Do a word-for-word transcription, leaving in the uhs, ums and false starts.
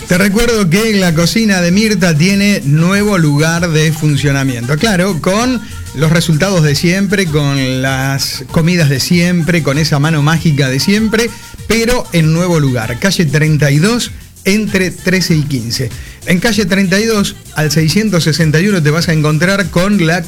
Te recuerdo que la cocina de Mirta tiene nuevo lugar de funcionamiento. Claro, con los resultados de siempre, con las comidas de siempre, con esa mano mágica de siempre, pero en nuevo lugar. Calle treinta y dos, entre trece y quince. En calle treinta y dos, al seiscientos sesenta y uno, te vas a encontrar con la